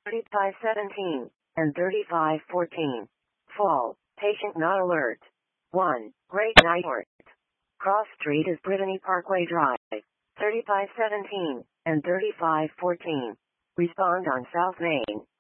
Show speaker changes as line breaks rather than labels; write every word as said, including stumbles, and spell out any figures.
thirty-five seventeen and thirty-five fourteen. Fall. Patient not alert. one. Great Night Court. Cross Street is Brittany Parkway Drive. thirty-five seventeen and thirty-five fourteen. Respond on South Main.